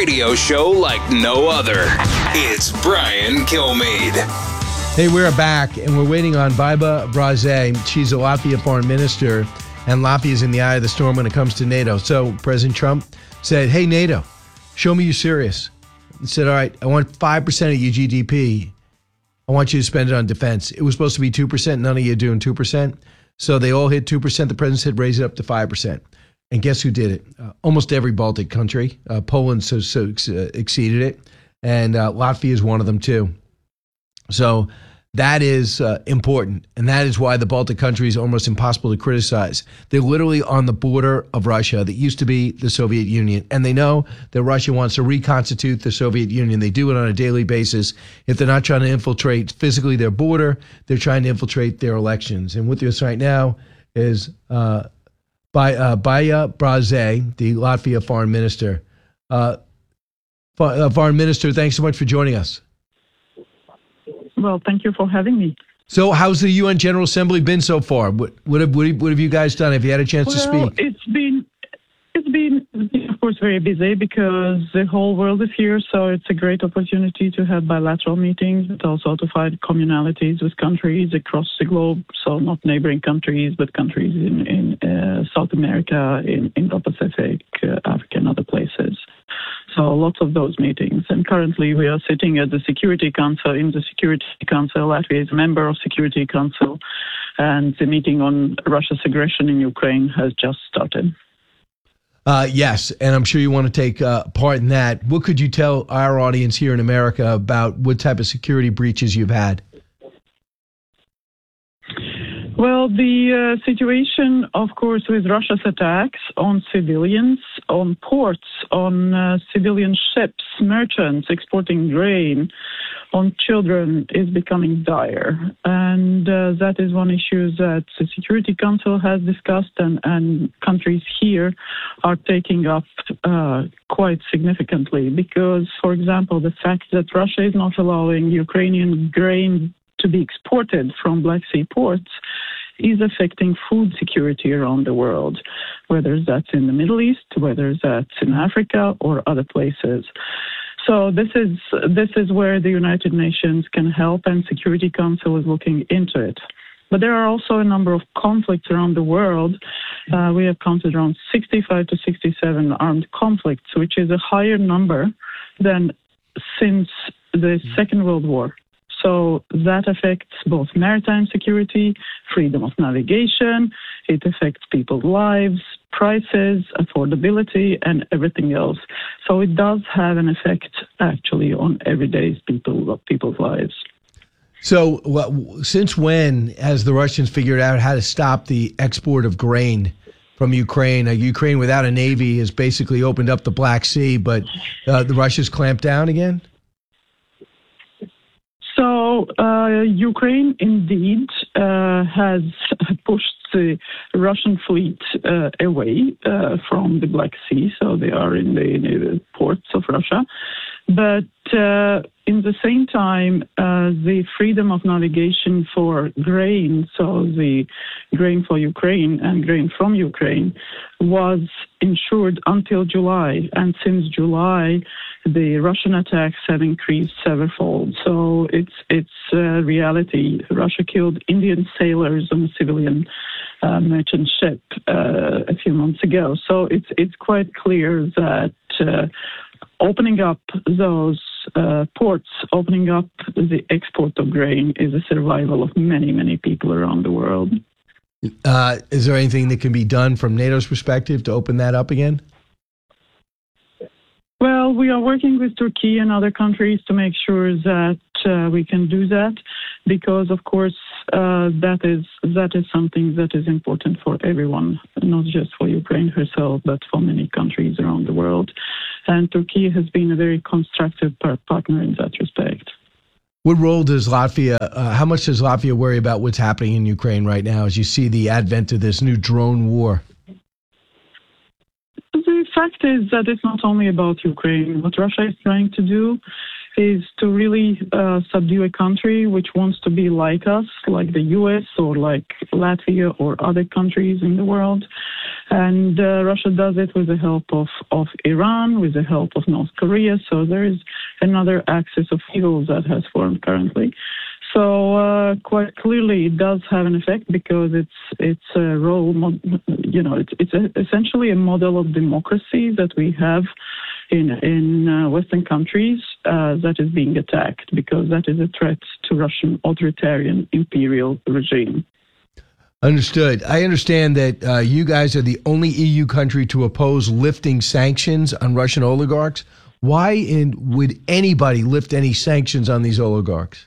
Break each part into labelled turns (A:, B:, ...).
A: radio show like no other. It's Brian Kilmeade.
B: Hey, we're back, and we're waiting on Baiba Braze. She's a Latvia foreign minister, and Latvia's in the eye of the storm when it comes to NATO. So President Trump said, hey, NATO, show me you're serious. He said, all right, I want 5% of your GDP. I want you to spend it on defense. It was supposed to be 2%. None of you are doing 2%. So they all hit 2%. The president said, raise it up to 5%. And guess who did it? Almost every Baltic country. Poland exceeded it. And Latvia is one of them, too. So that is important. And that is why the Baltic countries are almost impossible to criticize. They're literally on the border of Russia that used to be the Soviet Union. And they know that Russia wants to reconstitute the Soviet Union. They do it on a daily basis. If they're not trying to infiltrate physically their border, they're trying to infiltrate their elections. And with us right now is Baiba Braze, the Latvia foreign minister. Foreign minister, thanks so much for joining us.
C: Well, thank you for having me.
B: So how's the UN General Assembly been so far? What have you guys done? Have you had a chance to speak?
C: It's been, of course, very busy because the whole world is here. So it's a great opportunity to have bilateral meetings, but also to find commonalities with countries across the globe. So not neighboring countries, but countries in South America, in the Pacific, Africa, and other places. So lots of those meetings. And currently we are sitting at the Security Council. In the Security Council, Latvia is a member of Security Council. And the meeting on Russia's aggression in Ukraine has just started.
B: Yes, and I'm sure you want to take part in that. What could you tell our audience here in America about what type of security breaches you've had?
C: Well, the situation, of course, with Russia's attacks on civilians, on ports, on civilian ships, merchants exporting grain, on children is becoming dire. And that is one issue that the Security Council has discussed and countries here are taking up quite significantly because, for example, the fact that Russia is not allowing Ukrainian grain to be exported from Black Sea ports is affecting food security around the world, whether that's in the Middle East, whether that's in Africa or other places. So this is where the United Nations can help, and Security Council is looking into it. But there are also a number of conflicts around the world. We have counted around 65 to 67 armed conflicts, which is a higher number than since the Second World War. So that affects both maritime security, freedom of navigation, it affects people's lives, prices, affordability, and everything else. So it does have an effect, actually, on everyday people's lives.
B: So since when has the Russians figured out how to stop the export of grain from Ukraine? Ukraine without a navy has basically opened up the Black Sea, but the Russians clamped down again?
C: So Ukraine indeed has pushed the Russian fleet away from the Black Sea, so they are in the ports of Russia. But in the same time, the freedom of navigation for grain, so the grain for Ukraine and grain from Ukraine, was ensured until July. And since July, the Russian attacks have increased severalfold. So it's a reality. Russia killed Indian sailors on a civilian merchant ship a few months ago. So it's quite clear that opening up those ports, opening up the export of grain is a survival of many, many people around the world.
B: Is there anything that can be done from NATO's perspective to open that up again?
C: Well, we are working with Turkey and other countries to make sure that we can do that, because, of course, that is something that is important for everyone, not just for Ukraine herself, but for many countries around the world. And Turkey has been a very constructive partner in that respect.
B: What role does Latvia, how much does Latvia worry about what's happening in Ukraine right now as you see the advent of this new drone war?
C: The fact is that it's not only about Ukraine. What Russia is trying to do is to really subdue a country which wants to be like us, like the US or like Latvia or other countries in the world. And Russia does it with the help of Iran, with the help of North Korea. So there is another axis of evil that has formed currently. So quite clearly, it does have an effect because it's a role, it's essentially a model of democracy that we have in Western countries that is being attacked because that is a threat to Russian authoritarian imperial regime.
B: Understood. I understand that you guys are the only EU country to oppose lifting sanctions on Russian oligarchs. Why would anybody lift any sanctions on these oligarchs?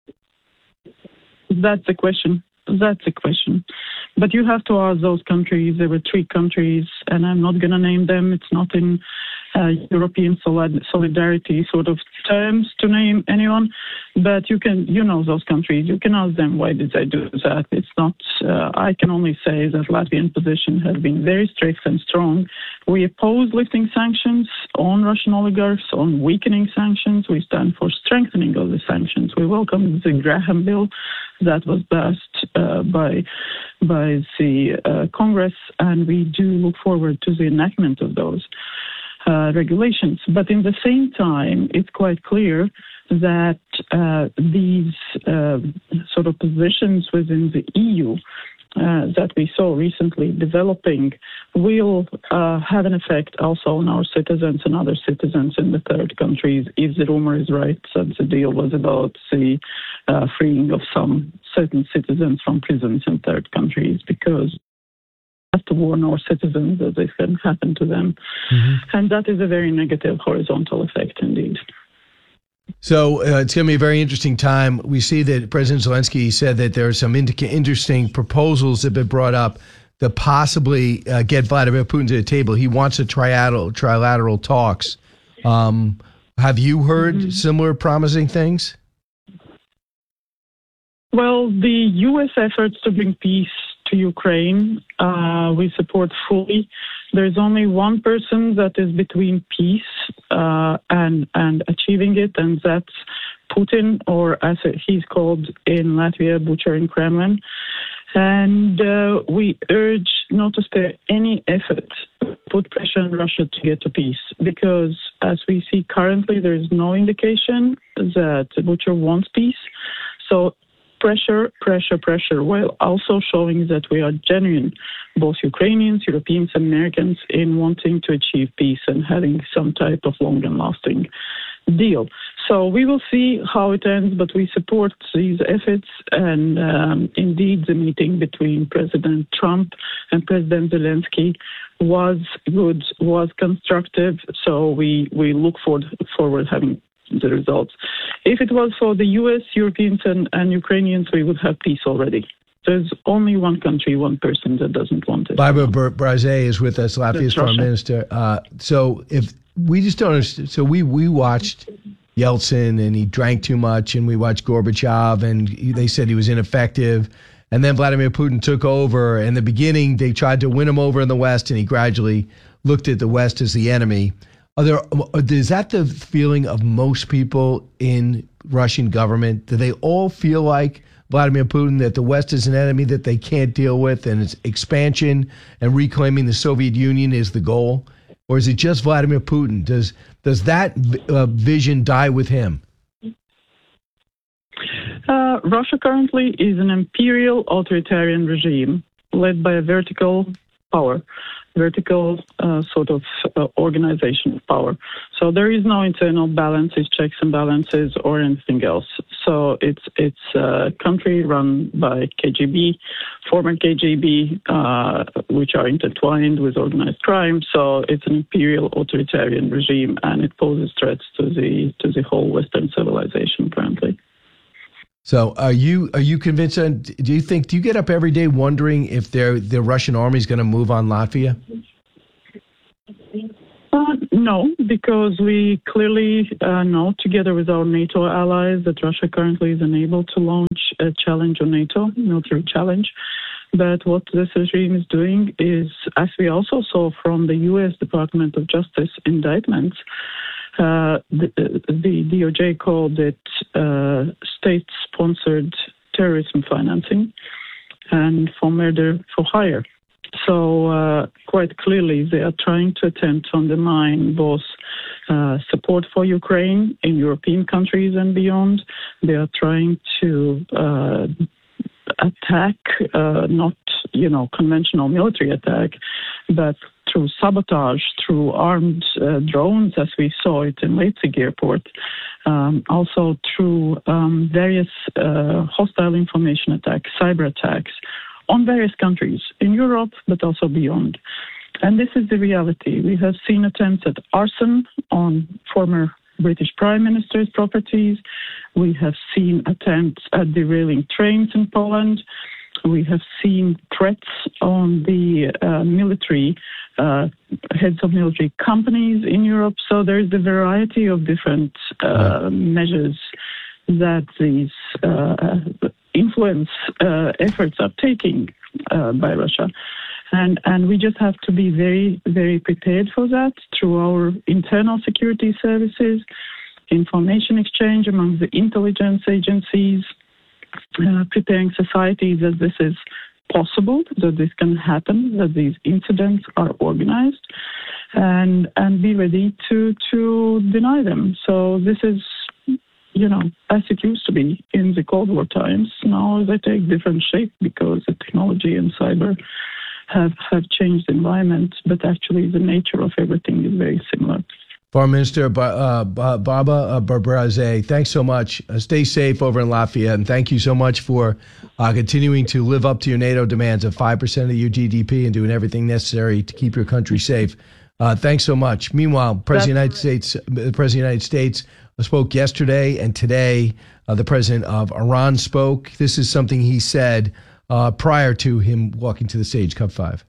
C: That's a question. But you have to ask those countries. There were 3 countries, and I'm not going to name them. It's not in European solidarity sort of terms to name anyone. But those countries. You can ask them why did they do that. It's not. I can only say that Latvian position has been very strict and strong. We oppose lifting sanctions on Russian oligarchs, on weakening sanctions. We stand for strengthening of the sanctions. We welcome the Graham bill that was passed by the Congress, and we do look forward to the enactment of those regulations. But in the same time, it's quite clear that these sort of positions within the EU that we saw recently developing will have an effect also on our citizens and other citizens in the third countries if the rumor is right that the deal was about the freeing of some certain citizens from prisons in third countries, because we have to warn our citizens that this can happen to them. Mm-hmm. And that is a very negative horizontal effect indeed.
B: So it's going to be a very interesting time. We see that President Zelensky said that there are some interesting proposals that have been brought up to possibly get Vladimir Putin to the table. He wants a trilateral talks. Have you heard similar promising things?
C: Well, the U.S. efforts to bring peace to Ukraine, we support fully. There's only one person that is between peace and achieving it, and that's Putin, or as he's called in Latvia, Butcher in Kremlin. And we urge not to spare any effort to put pressure on Russia to get to peace, because as we see currently, there is no indication that Butcher wants peace. So pressure, while also showing that we are genuine, both Ukrainians, Europeans, and Americans, in wanting to achieve peace and having some type of long and lasting deal. So we will see how it ends, but we support these efforts. And indeed, the meeting between President Trump and President Zelensky was good, was constructive. So we look forward having the results. If it was for the U.S., Europeans, and Ukrainians, we would have peace already. There's only one country, one person that doesn't want it.
B: Barbara Brazay is with us, Latvia's foreign minister. So if we just don't understand, so we watched Yeltsin and he drank too much, and we watched Gorbachev and they said he was ineffective. And then Vladimir Putin took over. In the beginning, they tried to win him over in the West, and he gradually looked at the West as the enemy. Is that the feeling of most people in Russian government? Do they all feel like Vladimir Putin, that the West is an enemy that they can't deal with, and its expansion and reclaiming the Soviet Union is the goal? Or is it just Vladimir Putin? Does that vision die with him?
C: Russia currently is an imperial authoritarian regime led by a vertical power. Vertical sort of organization of power. So there is no internal balances, checks and balances, or anything else. So it's a country run by KGB, former KGB, which are intertwined with organized crime. So it's an imperial authoritarian regime, and it poses threats to the whole Western civilization currently.
B: So are you convinced? Do you get up every day wondering if the Russian army is going to move on Latvia?
C: No, because we clearly know, together with our NATO allies, that Russia currently is unable to launch a challenge on NATO, military challenge. But what this regime is doing is, as we also saw from the U.S. Department of Justice indictments, The DOJ called it state-sponsored terrorism financing and for murder for hire. So quite clearly, they are trying to attempt to undermine both support for Ukraine in European countries and beyond. They are trying to attack, not conventional military attack, but through sabotage, through armed drones, as we saw it in Leipzig airport, also through various hostile information attacks, cyber attacks on various countries in Europe, but also beyond. And this is the reality. We have seen attempts at arson on former British Prime Minister's properties. We have seen attempts at derailing trains in Poland. We have seen threats on the military, heads of military companies in Europe. So there is a variety of different measures that these influence efforts are taking by Russia. And we just have to be very, very prepared for that through our internal security services, information exchange among the intelligence agencies, preparing societies that this is possible, that this can happen, that these incidents are organized, and be ready to deny them. So this is, as it used to be in the Cold War times. Now they take different shape because the technology and cyber have changed the environment, but actually the nature of everything is very similar.
B: Foreign Minister Barbara Brazay, thanks so much. Stay safe over in Latvia, and thank you so much for continuing to live up to your NATO demands of 5% of your GDP and doing everything necessary to keep your country safe. Thanks so much. Meanwhile, the President of the United States spoke yesterday, and today the President of Iran spoke. This is something he said prior to him walking to the stage, Cup 5.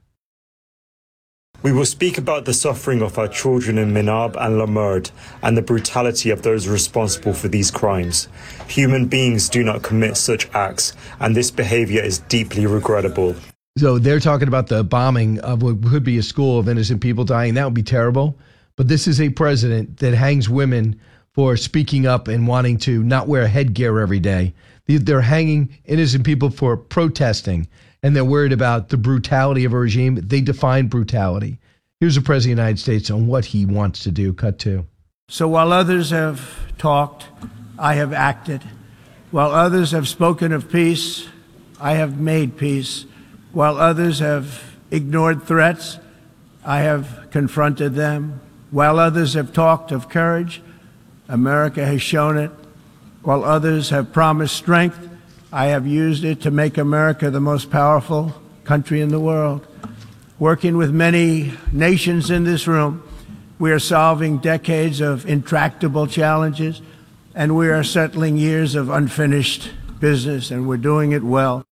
D: We will speak about the suffering of our children in Minab and Lamerd and the brutality of those responsible for these crimes. Human beings do not commit such acts, and this behavior is deeply regrettable.
B: So they're talking about the bombing of what could be a school of innocent people dying. That would be terrible. But this is a president that hangs women for speaking up and wanting to not wear headgear every day. They're hanging innocent people for protesting, and they're worried about the brutality of a regime. They define brutality. Here's the President of the United States on what he wants to do. Cut 2.
E: So while others have talked, I have acted. While others have spoken of peace, I have made peace. While others have ignored threats, I have confronted them. While others have talked of courage, America has shown it. While others have promised strength, I have used it to make America the most powerful country in the world. Working with many nations in this room, we are solving decades of intractable challenges, and we are settling years of unfinished business, and we're doing it well.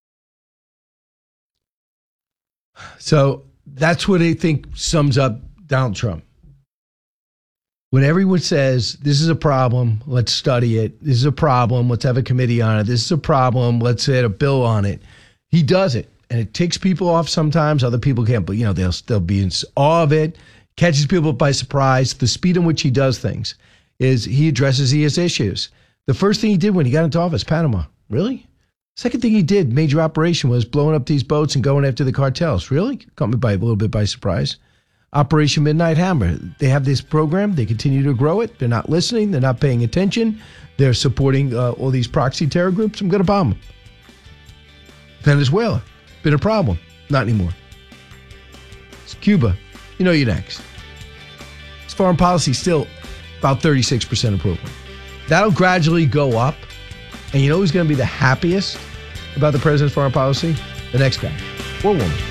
B: So that's what I think sums up Donald Trump. When everyone says, this is a problem, let's study it. This is a problem, let's have a committee on it. This is a problem, let's add a bill on it. He does it. And it ticks people off sometimes. Other people can't, but they'll still be in awe of it. Catches people by surprise. The speed in which he does things is he addresses his issues. The first thing he did when he got into office, Panama. Really? Second thing he did, major operation, was blowing up these boats and going after the cartels. Really? Caught me by a little bit by surprise. Operation Midnight Hammer. They have this program. They continue to grow it. They're not listening. They're not paying attention. They're supporting all these proxy terror groups. I'm going to bomb them. Venezuela. Been a problem. Not anymore. It's Cuba. You're next. His foreign policy still about 36% approval. That'll gradually go up. And you know who's going to be the happiest about the president's foreign policy? The next guy or woman.